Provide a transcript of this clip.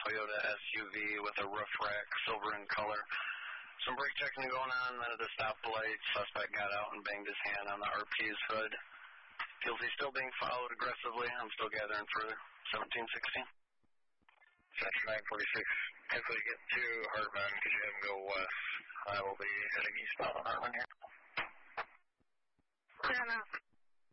Toyota SUV with a roof rack, silver in color. Some brake checking going on, then at the stoplight, suspect got out and banged his hand on the RP's hood. Feels he's still being followed aggressively. I'm still gathering further. 1716. Section 946. If we get to Hartman, could you have him go west? I will be heading eastbound on Hartman here. Clear enough.